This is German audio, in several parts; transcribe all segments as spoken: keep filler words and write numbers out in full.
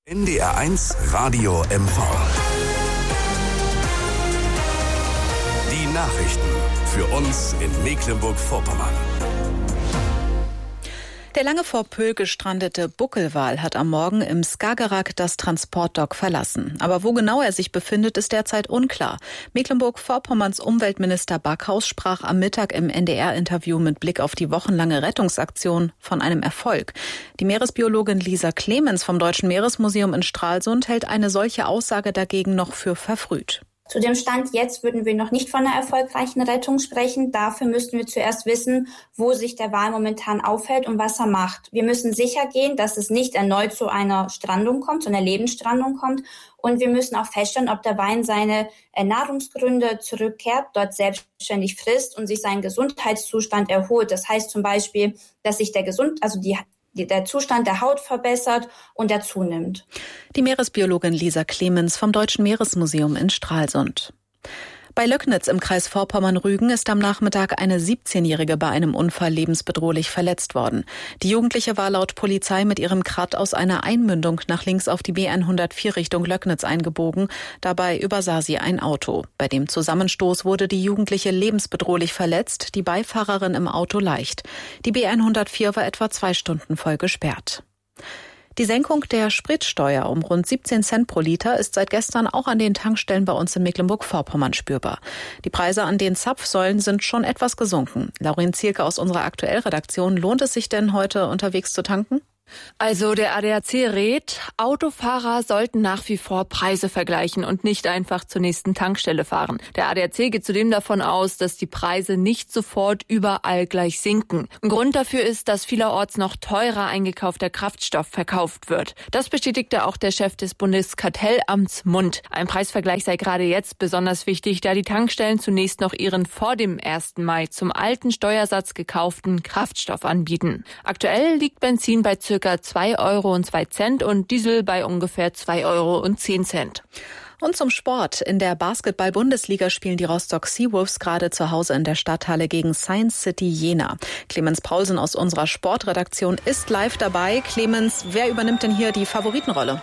N D R eins Radio M V. Die Nachrichten für uns in Mecklenburg-Vorpommern. Der lange vor Pöhl gestrandete Buckelwal hat am Morgen im Skagerrak das Transportdock verlassen. Aber wo genau er sich befindet, ist derzeit unklar. Mecklenburg-Vorpommerns Umweltminister Backhaus sprach am Mittag im N D R-Interview mit Blick auf die wochenlange Rettungsaktion von einem Erfolg. Die Meeresbiologin Lisa Clemens vom Deutschen Meeresmuseum in Stralsund hält eine solche Aussage dagegen noch für verfrüht. Zu dem Stand jetzt würden wir noch nicht von einer erfolgreichen Rettung sprechen. Dafür müssten wir zuerst wissen, wo sich der Wal momentan aufhält und was er macht. Wir müssen sicher gehen, dass es nicht erneut zu einer Strandung kommt, zu einer Lebensstrandung kommt. Und wir müssen auch feststellen, ob der Wal in seine Nahrungsgründe zurückkehrt, dort selbstständig frisst und sich sein Gesundheitszustand erholt. Das heißt zum Beispiel, dass sich der Gesund, also die der Zustand der Haut verbessert und der zunimmt. Die Meeresbiologin Lisa Clemens vom Deutschen Meeresmuseum in Stralsund. Bei Löcknitz im Kreis Vorpommern-Rügen ist am Nachmittag eine siebzehnjährige bei einem Unfall lebensbedrohlich verletzt worden. Die Jugendliche war laut Polizei mit ihrem Krat aus einer Einmündung nach links auf die B hundertvier Richtung Löcknitz eingebogen. Dabei übersah sie ein Auto. Bei dem Zusammenstoß wurde die Jugendliche lebensbedrohlich verletzt, die Beifahrerin im Auto leicht. Die B hundertvier war etwa zwei Stunden voll gesperrt. Die Senkung der Spritsteuer um rund siebzehn Cent pro Liter ist seit gestern auch an den Tankstellen bei uns in Mecklenburg-Vorpommern spürbar. Die Preise an den Zapfsäulen sind schon etwas gesunken. Laurin Zielke aus unserer Aktuellredaktion, lohnt es sich denn heute unterwegs zu tanken? Also der A D A C rät, Autofahrer sollten nach wie vor Preise vergleichen und nicht einfach zur nächsten Tankstelle fahren. Der A D A C geht zudem davon aus, dass die Preise nicht sofort überall gleich sinken. Ein Grund dafür ist, dass vielerorts noch teurer eingekaufter Kraftstoff verkauft wird. Das bestätigte auch der Chef des Bundeskartellamts Mund. Ein Preisvergleich sei gerade jetzt besonders wichtig, da die Tankstellen zunächst noch ihren vor dem ersten Mai zum alten Steuersatz gekauften Kraftstoff anbieten. Aktuell liegt Benzin bei ca. circa zwei Euro und zwei Cent und Diesel bei ungefähr zwei Euro und zehn Cent. Und zum Sport. In der Basketball-Bundesliga spielen die Rostock Seawolves gerade zu Hause in der Stadthalle gegen Science City Jena. Clemens Paulsen aus unserer Sportredaktion ist live dabei. Clemens, wer übernimmt denn hier die Favoritenrolle?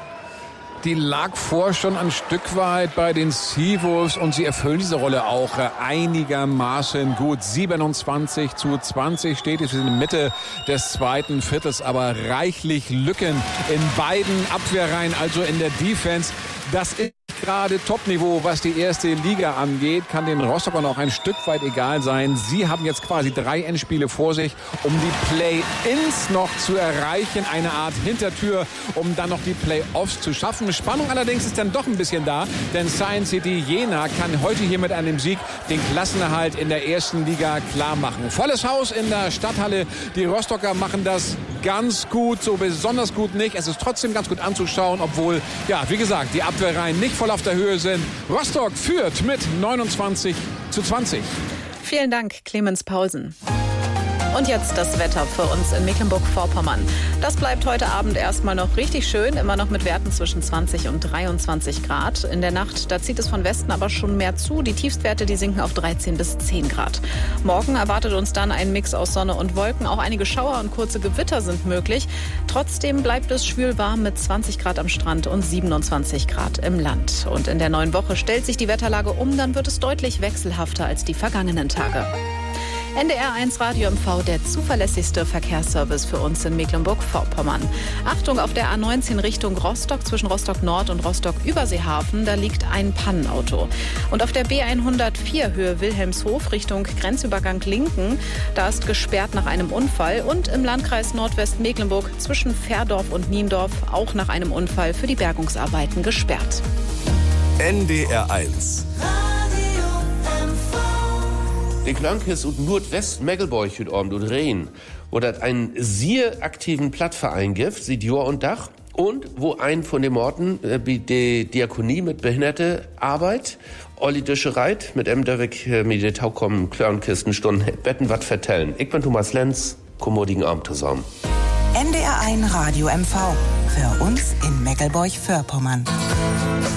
Die lag vor schon ein Stück weit bei den Seawolves und sie erfüllen diese Rolle auch einigermaßen gut. siebenundzwanzig zu zwanzig steht es in der Mitte des zweiten Viertels, aber reichlich Lücken in beiden Abwehrreihen, also in der Defense. Das ist gerade Topniveau, was die erste Liga angeht, kann den Rostockern auch ein Stück weit egal sein. Sie haben jetzt quasi drei Endspiele vor sich, um die Play-ins noch zu erreichen. Eine Art Hintertür, um dann noch die Play-offs zu schaffen. Spannung allerdings ist dann doch ein bisschen da, denn Science City Jena kann heute hier mit einem Sieg den Klassenerhalt in der ersten Liga klar machen. Volles Haus in der Stadthalle. Die Rostocker machen das ganz gut, so besonders gut nicht. Es ist trotzdem ganz gut anzuschauen, obwohl, ja, wie gesagt, die Abwehrreihen nicht voll auf der Höhe sind. Rostock führt mit neunundzwanzig zu zwanzig. Vielen Dank, Clemens Paulsen. Und jetzt das Wetter für uns in Mecklenburg-Vorpommern. Das bleibt heute Abend erstmal noch richtig schön, immer noch mit Werten zwischen zwanzig und dreiundzwanzig Grad. In der Nacht, da zieht es von Westen aber schon mehr zu. Die Tiefstwerte, die sinken auf dreizehn bis zehn Grad. Morgen erwartet uns dann ein Mix aus Sonne und Wolken. Auch einige Schauer und kurze Gewitter sind möglich. Trotzdem bleibt es schwül warm mit zwanzig Grad am Strand und siebenundzwanzig Grad im Land. Und in der neuen Woche stellt sich die Wetterlage um, dann wird es deutlich wechselhafter als die vergangenen Tage. N D R eins Radio M V, der zuverlässigste Verkehrsservice für uns in Mecklenburg-Vorpommern. Achtung, auf der A neunzehn Richtung Rostock, zwischen Rostock Nord und Rostock Überseehafen, da liegt ein Pannenauto. Und auf der B hundertvier Höhe Wilhelmshof Richtung Grenzübergang Linken, da ist gesperrt nach einem Unfall. Und im Landkreis Nordwestmecklenburg zwischen Fährdorf und Niendorf auch nach einem Unfall für die Bergungsarbeiten gesperrt. N D R eins. Die Klankes und Nordwest-Mecklenburg heute Abend und Rhein, wo das einen sehr aktiven Plattverein gibt, sieht Jahr und Dach, und wo ein von den Morten äh, die Diakonie mit Behinderte Arbeit, Olli Düschereit, mit em Dörwig äh, mit der Taukommen Klörnkisten Stunden Betten wat vertellen. Ich bin Thomas Lenz, kommodigen Abend zusammen. N D R eins Radio M V, für uns in Mecklenburg-Vorpommern.